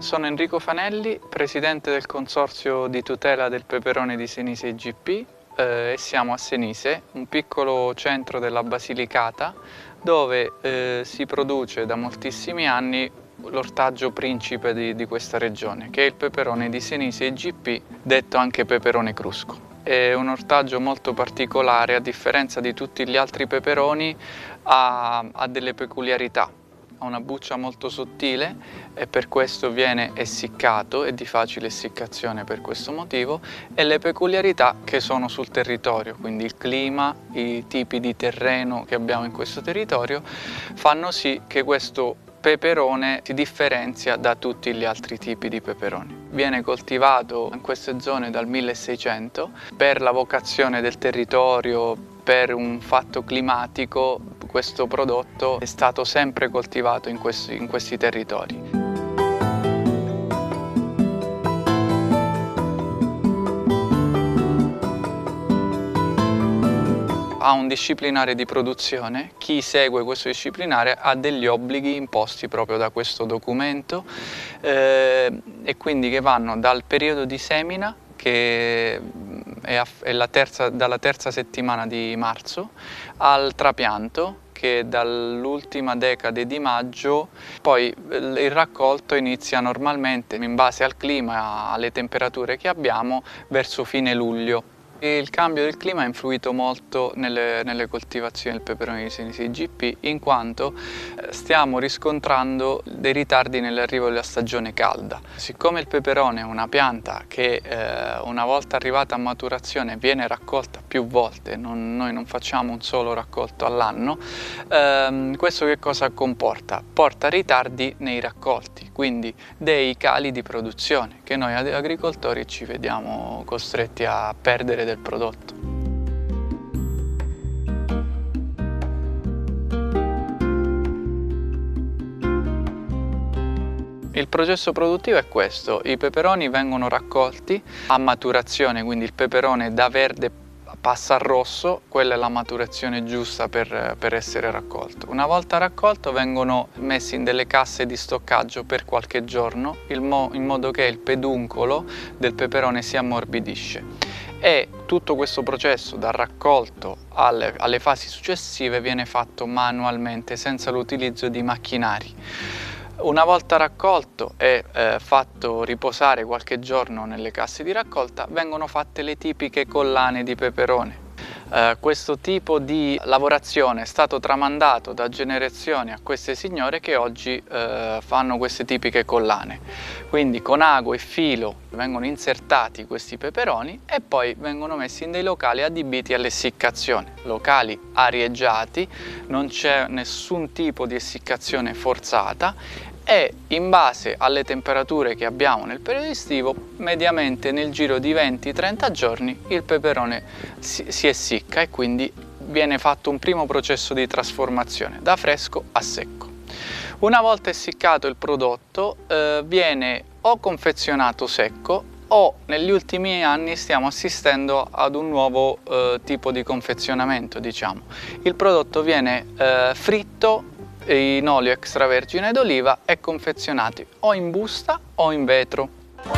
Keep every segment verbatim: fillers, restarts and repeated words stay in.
Sono Enrico Fanelli, presidente del Consorzio di tutela del peperone di Senise I G P eh, e siamo a Senise, un piccolo centro della Basilicata dove eh, si produce da moltissimi anni l'ortaggio principe di, di questa regione, che è il peperone di Senise I G P, detto anche peperone crusco. È un ortaggio molto particolare, a differenza di tutti gli altri peperoni ha, ha delle peculiarità. Ha una buccia molto sottile e per questo viene essiccato, è di facile essiccazione per questo motivo, e le peculiarità che sono sul territorio, quindi il clima, i tipi di terreno che abbiamo in questo territorio, fanno sì che questo peperone si differenzia da tutti gli altri tipi di peperoni. Viene coltivato in queste zone dal milleseicento per la vocazione del territorio, per un fatto climatico. Questo prodotto è stato sempre coltivato in questi, in questi territori. Ha un disciplinare di produzione, chi segue questo disciplinare ha degli obblighi imposti proprio da questo documento eh, e quindi che vanno dal periodo di semina, che è, a, è la terza, dalla terza settimana di marzo, al trapianto, che è dall'ultima decade di maggio. Poi il raccolto inizia normalmente, in base al clima, alle temperature che abbiamo, verso fine luglio. Il cambio del clima ha influito molto nelle, nelle coltivazioni del peperone di Senise I G P, in quanto stiamo riscontrando dei ritardi nell'arrivo della stagione calda. Siccome il peperone è una pianta che eh, una volta arrivata a maturazione viene raccolta più volte, non, noi non facciamo un solo raccolto all'anno, ehm, questo che cosa comporta? Porta ritardi nei raccolti, quindi dei cali di produzione che noi agricoltori ci vediamo costretti a perdere del prodotto. Il processo produttivo è questo: i peperoni vengono raccolti a maturazione, quindi il peperone da verde passa al rosso, quella è la maturazione giusta per, per essere raccolto. Una volta raccolto vengono messi in delle casse di stoccaggio per qualche giorno, in, mo in modo che il peduncolo del peperone si ammorbidisce. E tutto questo processo dal raccolto alle, alle fasi successive viene fatto manualmente, senza l'utilizzo di macchinari. Una volta raccolto e eh, fatto riposare qualche giorno nelle casse di raccolta, vengono fatte le tipiche collane di peperone. Eh, questo tipo di lavorazione è stato tramandato da generazioni a queste signore che oggi eh, fanno queste tipiche collane. Quindi con ago e filo vengono insertati questi peperoni e poi vengono messi in dei locali adibiti all'essiccazione, locali arieggiati, non c'è nessun tipo di essiccazione forzata e in base alle temperature che abbiamo nel periodo estivo, mediamente nel giro di venti trenta giorni il peperone si, si essicca e quindi viene fatto un primo processo di trasformazione da fresco a secco. Una volta essiccato il prodotto eh, viene o confezionato secco o negli ultimi anni stiamo assistendo ad un nuovo eh, tipo di confezionamento, diciamo. Il prodotto viene eh, fritto in olio extravergine d'oliva e confezionati o in busta o in vetro.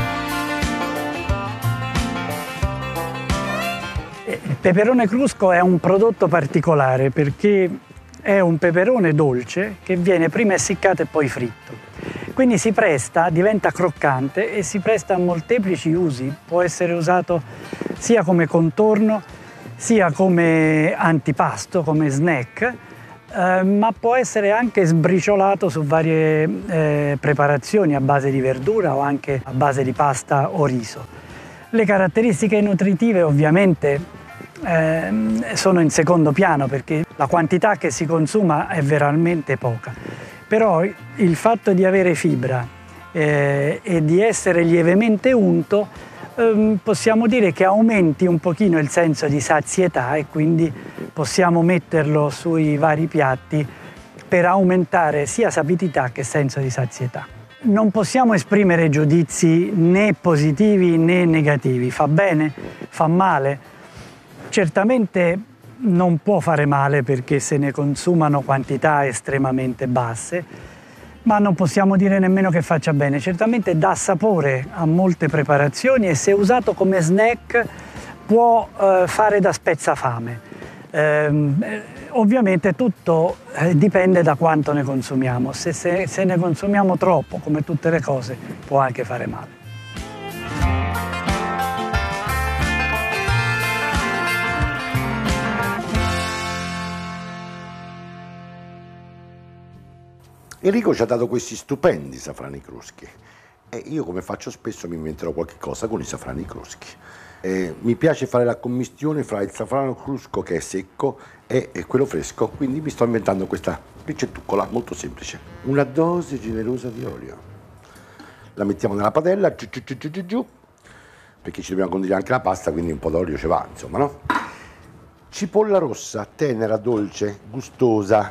Il peperone crusco è un prodotto particolare perché è un peperone dolce che viene prima essiccato e poi fritto. Quindi si presta, diventa croccante e si presta a molteplici usi. Può essere usato sia come contorno, sia come antipasto, come snack, eh, ma può essere anche sbriciolato su varie eh, preparazioni a base di verdura o anche a base di pasta o riso. Le caratteristiche nutritive ovviamente eh, sono in secondo piano perché la quantità che si consuma è veramente poca, però il fatto di avere fibra eh, e di essere lievemente unto eh, possiamo dire che aumenti un pochino il senso di sazietà e quindi possiamo metterlo sui vari piatti per aumentare sia sapidità che senso di sazietà. Non possiamo esprimere giudizi né positivi né negativi, fa bene, fa male. Certamente non può fare male perché se ne consumano quantità estremamente basse, Ma non possiamo dire nemmeno che faccia bene, certamente dà sapore a molte preparazioni e se usato come snack può eh, fare da spezzafame. Eh, ovviamente tutto eh, dipende da quanto ne consumiamo, se, se, se ne consumiamo troppo, come tutte le cose, può anche fare male. Enrico ci ha dato questi stupendi safrani cruschi e io, come faccio spesso, mi inventerò qualche cosa con i safrani cruschi. Eh, mi piace fare la commistione fra il safrano crusco, che è secco, e, e quello fresco, quindi mi sto inventando questa ricettuccola molto semplice. Una dose generosa di olio, la mettiamo nella padella, giù, giù, giù, giù, giù, giù, perché ci dobbiamo condire anche la pasta, quindi un po' d'olio ci va, insomma, no? Cipolla rossa, tenera, dolce, gustosa.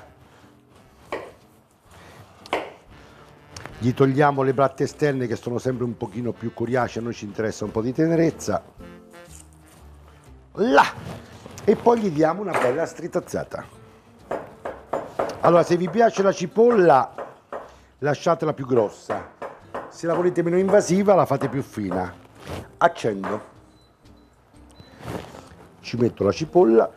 Gli togliamo le bratte esterne, che sono sempre un pochino più coriacee, a noi ci interessa un po' di tenerezza. Là! E poi gli diamo una bella stritazzata. Allora, se vi piace la cipolla, lasciatela più grossa. Se la volete meno invasiva, la fate più fina. Accendo. Ci metto la cipolla.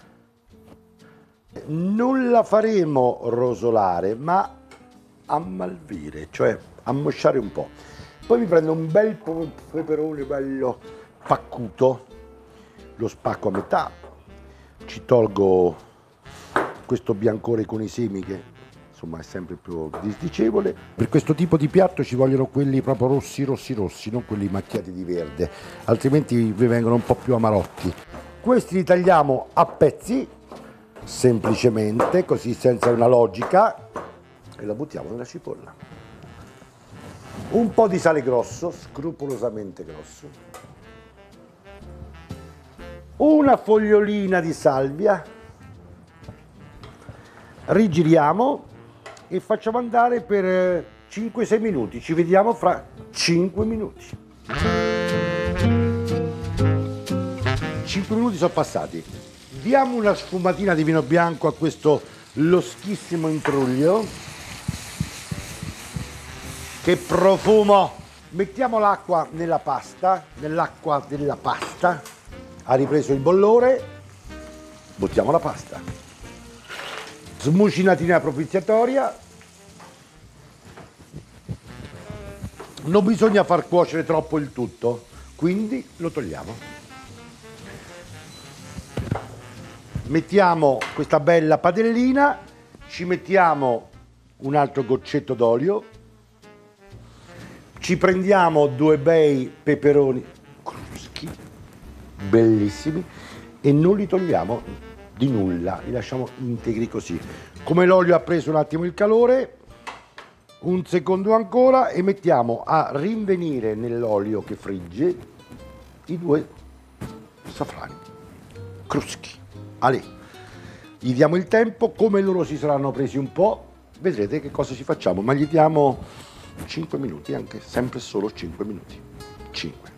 Non la faremo rosolare, ma ammalvire, cioè ammosciare un po'. Poi mi prendo un bel peperone bello paccuto, lo spacco a metà, ci tolgo questo biancore con i semi che insomma è sempre più disdicevole. Per questo tipo di piatto ci vogliono quelli proprio rossi rossi rossi, non quelli macchiati di verde, altrimenti vi vengono un po' più amarotti. Questi li tagliamo a pezzi, semplicemente, così, senza una logica, e la buttiamo nella cipolla. Un po' di sale grosso, scrupolosamente grosso, una fogliolina di salvia, rigiriamo e facciamo andare per cinque sei minuti. Ci vediamo fra cinque minuti. cinque minuti sono passati. Diamo una sfumatina di vino bianco a questo loschissimo intruglio. Che profumo! Mettiamo l'acqua nella pasta, nell'acqua della pasta. Ha ripreso il bollore, buttiamo la pasta. Smucinatina propiziatoria. Non bisogna far cuocere troppo il tutto, quindi lo togliamo. Mettiamo questa bella padellina, ci mettiamo un altro goccetto d'olio. Ci prendiamo due bei peperoni cruschi, bellissimi, e non li togliamo di nulla, li lasciamo integri così. Come l'olio ha preso un attimo il calore, un secondo ancora e mettiamo a rinvenire nell'olio che frigge i due safrani cruschi. Ale, gli diamo il tempo, come loro si saranno presi un po', vedrete che cosa ci facciamo, ma gli diamo cinque minuti, anche sempre solo cinque minuti. cinque.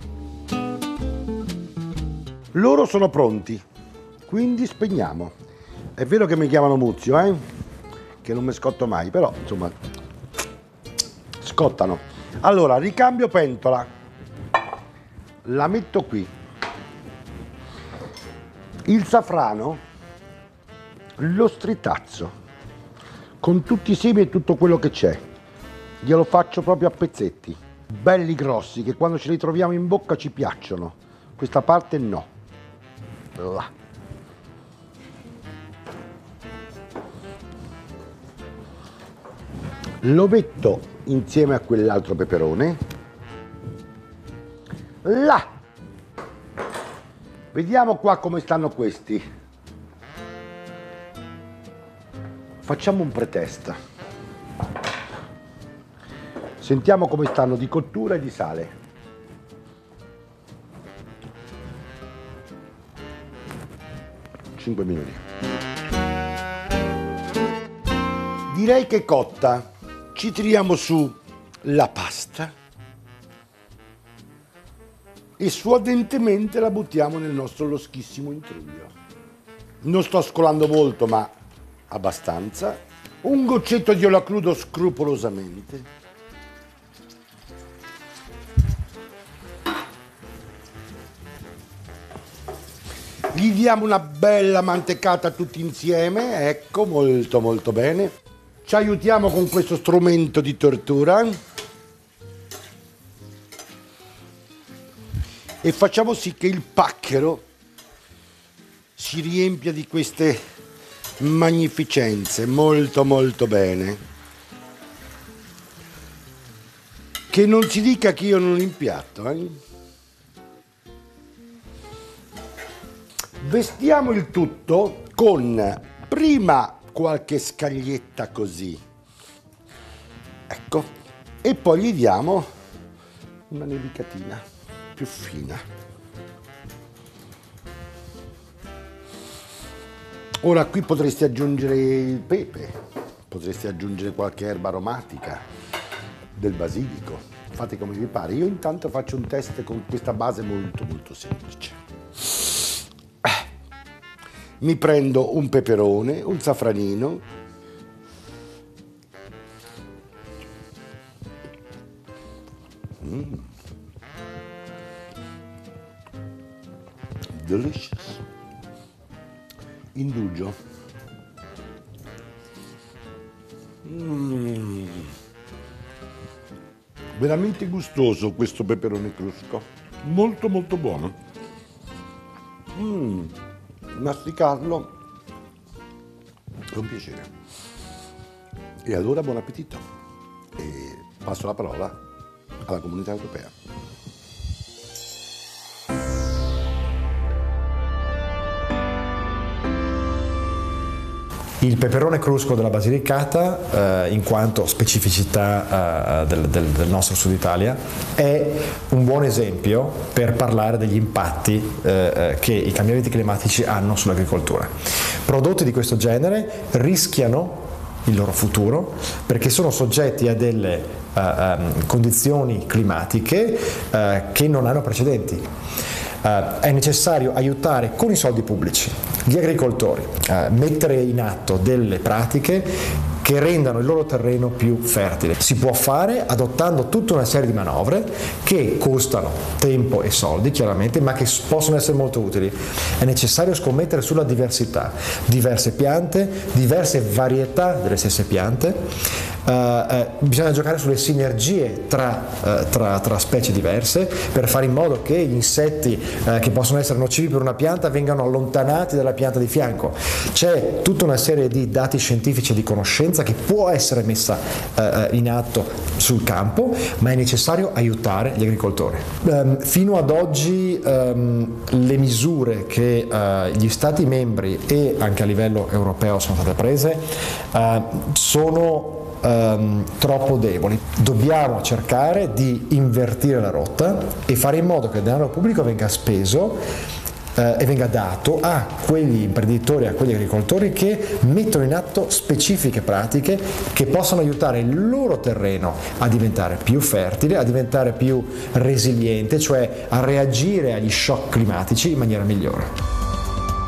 Loro sono pronti, quindi spegniamo. È vero che mi chiamano Muzio, eh? Che non mi scotto mai, però insomma scottano. Allora, ricambio pentola, la metto qui. Il safrano lo stritazzo con tutti i semi e tutto quello che c'è. Glielo faccio proprio a pezzetti, belli grossi, che quando ce li troviamo in bocca ci piacciono. Questa parte no. Là. Lo metto insieme a quell'altro peperone. Là. Vediamo qua come stanno questi. Facciamo un pretest. Sentiamo come stanno di cottura e di sale. cinque minuti. Direi che è cotta. Ci tiriamo su la pasta e suadentemente la buttiamo nel nostro loschissimo intruglio. Non sto scolando molto, ma abbastanza. un goccetto di olio a crudo scrupolosamente. Gli diamo una bella mantecata tutti insieme, ecco, molto molto bene. Ci aiutiamo con questo strumento di tortura e facciamo sì che il pacchero si riempia di queste magnificenze, molto molto bene. Che non si dica che io non impiatto, eh? Vestiamo il tutto con prima qualche scaglietta così, ecco, e poi gli diamo una nevicatina più fina. Ora qui potresti aggiungere il pepe, potresti aggiungere qualche erba aromatica, del basilico, fate come vi pare. Io intanto faccio un test con questa base molto molto semplice. Mi prendo un peperone, un safranino, mm. Delicious, indugio, mm. Veramente gustoso questo peperone crusco, molto molto buono. Mm. Masticarlo con piacere. E allora buon appetito e passo la parola alla Comunità Europea. Il peperone crusco della Basilicata, eh, in quanto specificità eh, del, del, del nostro Sud Italia, è un buon esempio per parlare degli impatti eh, che i cambiamenti climatici hanno sull'agricoltura. Prodotti di questo genere rischiano il loro futuro perché sono soggetti a delle uh, um, condizioni climatiche uh, che non hanno precedenti. Uh, è necessario aiutare con i soldi pubblici gli agricoltori a uh, mettere in atto delle pratiche che rendano il loro terreno più fertile. Si può fare adottando tutta una serie di manovre che costano tempo e soldi, chiaramente, ma che possono essere molto utili. È necessario scommettere sulla diversità, diverse piante, diverse varietà delle stesse piante. Uh, uh, bisogna giocare sulle sinergie tra, uh, tra, tra specie diverse per fare in modo che gli insetti uh, che possono essere nocivi per una pianta vengano allontanati dalla pianta di fianco. C'è tutta una serie di dati scientifici e di conoscenza che può essere messa uh, in atto sul campo, ma è necessario aiutare gli agricoltori. Um, fino ad oggi um, le misure che uh, gli Stati membri e anche a livello europeo sono state prese uh, sono Um, troppo deboli. Dobbiamo cercare di invertire la rotta e fare in modo che il denaro pubblico venga speso uh, e venga dato a quegli imprenditori, a quegli agricoltori che mettono in atto specifiche pratiche che possono aiutare il loro terreno a diventare più fertile, a diventare più resiliente, cioè a reagire agli shock climatici in maniera migliore.